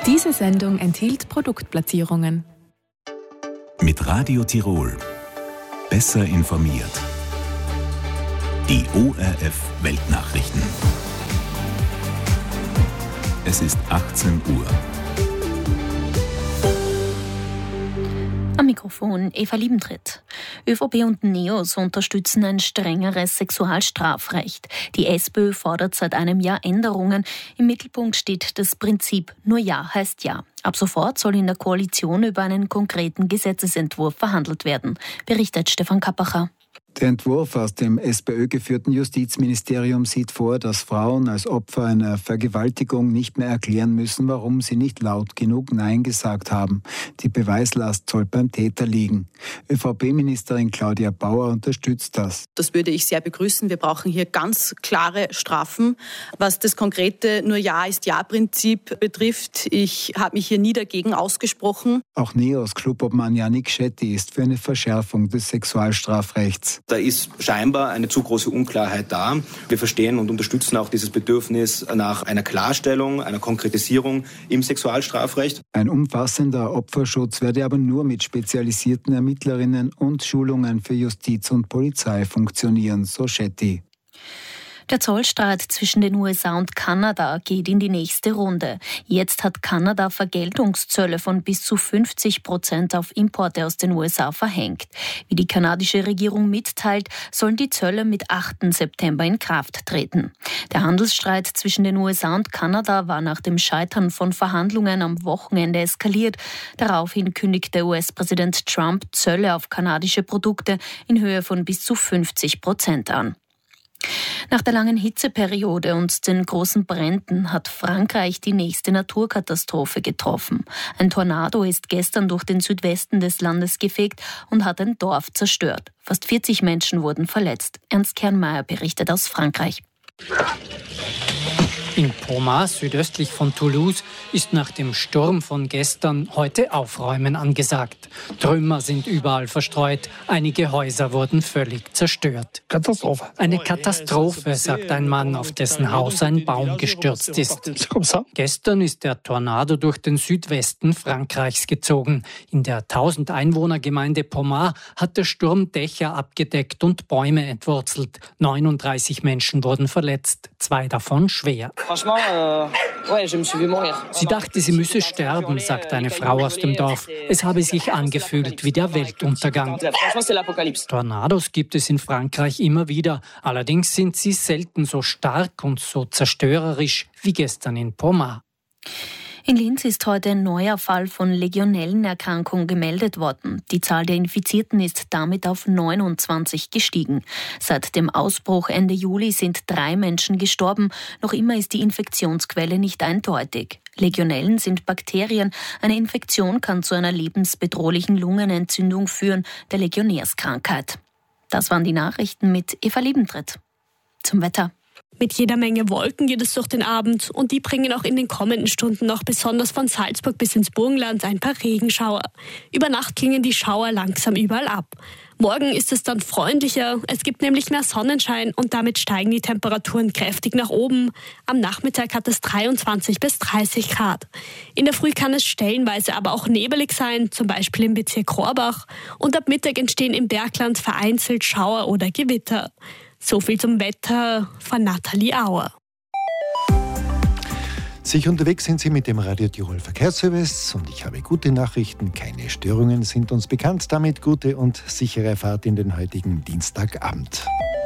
Diese Sendung enthielt Produktplatzierungen. Mit Radio Tirol. Besser informiert. Die ORF Weltnachrichten. Es ist 18 Uhr. Am Mikrofon Eva Liebentritt. ÖVP und NEOS unterstützen ein strengeres Sexualstrafrecht. Die SPÖ fordert seit einem Jahr Änderungen. Im Mittelpunkt steht das Prinzip "Nur Ja heißt Ja". Ab sofort soll in der Koalition über einen konkreten Gesetzesentwurf verhandelt werden, berichtet Stefan Kappacher. Der Entwurf aus dem SPÖ-geführten Justizministerium sieht vor, dass Frauen als Opfer einer Vergewaltigung nicht mehr erklären müssen, warum sie nicht laut genug Nein gesagt haben. Die Beweislast soll beim Täter liegen. ÖVP-Ministerin Claudia Bauer unterstützt das. Das würde ich sehr begrüßen. Wir brauchen hier ganz klare Strafen. Was das konkrete "Nur Ja ist Ja"-Prinzip betrifft, ich habe mich hier nie dagegen ausgesprochen. Auch NEOS-Clubobmann Yannick Schetti ist für eine Verschärfung des Sexualstrafrechts. Da ist scheinbar eine zu große Unklarheit da. Wir verstehen und unterstützen auch dieses Bedürfnis nach einer Klarstellung, einer Konkretisierung im Sexualstrafrecht. Ein umfassender Opferschutz werde aber nur mit spezialisierten Ermittlerinnen und Schulungen für Justiz und Polizei funktionieren, so Schetti. Der Zollstreit zwischen den USA und Kanada geht in die nächste Runde. Jetzt hat Kanada Vergeltungszölle von bis zu 50% auf Importe aus den USA verhängt. Wie die kanadische Regierung mitteilt, sollen die Zölle mit 8. September in Kraft treten. Der Handelsstreit zwischen den USA und Kanada war nach dem Scheitern von Verhandlungen am Wochenende eskaliert. Daraufhin kündigte US-Präsident Trump Zölle auf kanadische Produkte in Höhe von bis zu 50% an. Nach der langen Hitzeperiode und den großen Bränden hat Frankreich die nächste Naturkatastrophe getroffen. Ein Tornado ist gestern durch den Südwesten des Landes gefegt und hat ein Dorf zerstört. Fast 40 Menschen wurden verletzt. Ernst Kernmeier berichtet aus Frankreich. In Pommard, südöstlich von Toulouse, ist nach dem Sturm von gestern heute Aufräumen angesagt. Trümmer sind überall verstreut, einige Häuser wurden völlig zerstört. Katastrophe. Eine Katastrophe, sagt ein Mann, auf dessen Haus ein Baum gestürzt ist. Gestern ist der Tornado durch den Südwesten Frankreichs gezogen. In der 1000-Einwohner-Gemeinde Pommard hat der Sturm Dächer abgedeckt und Bäume entwurzelt. 39 Menschen wurden verletzt, 2 davon schwer. Sie dachte, sie müsse sterben, sagt eine Frau aus dem Dorf. Es habe sich angefühlt wie der Weltuntergang. Tornados gibt es in Frankreich immer wieder. Allerdings sind sie selten so stark und so zerstörerisch wie gestern in Pommard. In Linz ist heute ein neuer Fall von Legionellenerkrankung gemeldet worden. Die Zahl der Infizierten ist damit auf 29 gestiegen. Seit dem Ausbruch Ende Juli sind 3 Menschen gestorben. Noch immer ist die Infektionsquelle nicht eindeutig. Legionellen sind Bakterien. Eine Infektion kann zu einer lebensbedrohlichen Lungenentzündung führen, der Legionärskrankheit. Das waren die Nachrichten mit Eva Liebentritt. Zum Wetter. Mit jeder Menge Wolken geht es durch den Abend und die bringen auch in den kommenden Stunden noch besonders von Salzburg bis ins Burgenland ein paar Regenschauer. Über Nacht klingen die Schauer langsam überall ab. Morgen ist es dann freundlicher, es gibt nämlich mehr Sonnenschein und damit steigen die Temperaturen kräftig nach oben. Am Nachmittag hat es 23 bis 30 Grad. In der Früh kann es stellenweise aber auch nebelig sein, zum Beispiel im Bezirk Rohrbach. Und ab Mittag entstehen im Bergland vereinzelt Schauer oder Gewitter. So viel zum Wetter von Nathalie Auer. Sicher unterwegs sind Sie mit dem Radio Tirol Verkehrsservice und ich habe gute Nachrichten. Keine Störungen sind uns bekannt. Damit gute und sichere Fahrt in den heutigen Dienstagabend.